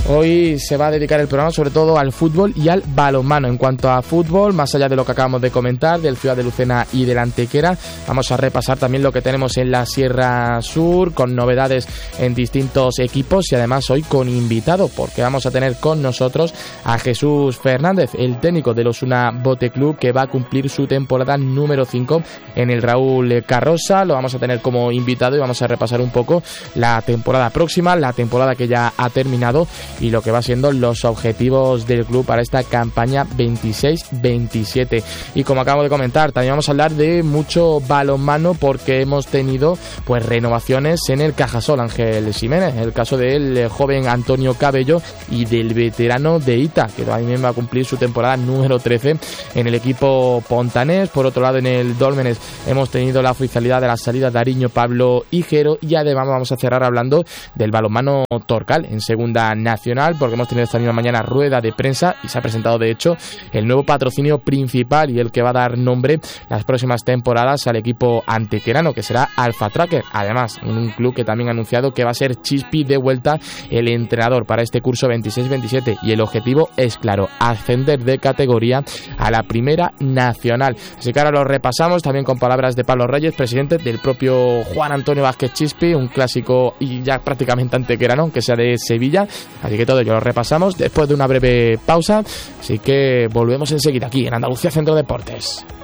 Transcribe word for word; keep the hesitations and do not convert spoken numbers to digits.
Hoy se va a dedicar el programa sobre todo al fútbol y al balonmano. En cuanto a fútbol, más allá de lo que acabamos de comentar, del Ciudad de Lucena y del Antequera, vamos a repasar también lo que tenemos en la Sierra Sur, con novedades en distintos equipos y además hoy con invitado, porque vamos a tener con nosotros a Jesús Fernández, el técnico del Osuna Bote Club, que va a cumplir su temporada número cinco en el Raúl Carrosa. Lo vamos a tener como invitado y vamos a repasar un poco la temporada próxima, la temporada que ya ha terminado y lo que va siendo los objetivos del club para esta campaña veintiséis veintisiete. Y como acabo de comentar, también vamos a hablar de mucho balonmano, porque hemos tenido pues renovaciones en el Cajasol Ángel Ximénez, el caso del joven Antonio Cabello y del veterano de Ita, que también va a cumplir su temporada número trece en el equipo pontanés. Por otro lado, en el Dólmenes hemos tenido la oficialidad de la salida de Ariño Pablo Higuero, y además vamos a cerrar hablando del balonmano Torcal en segunda nacional, porque hemos tenido esta misma mañana rueda de prensa y se ha presentado de hecho el nuevo patrocinio principal y el que va a dar nombre las próximas temporadas al equipo antequerano, que será Alfa Tracker. Además, un club que también ha anunciado que va a ser Chispi de vuelta el entrenador para este curso veintiséis veintisiete, y el objetivo es claro, ascender de categoría a la primera nacional. Así que ahora lo repasamos también con palabras de Pablo Reyes, presidente del propio Juan Antonio Vázquez Chispi, un clásico y ya prácticamente antequerano, aunque sea de Sevilla. Así que todo ello lo repasamos después de una breve pausa, así que volvemos enseguida aquí en Andalucía Centro Deportes.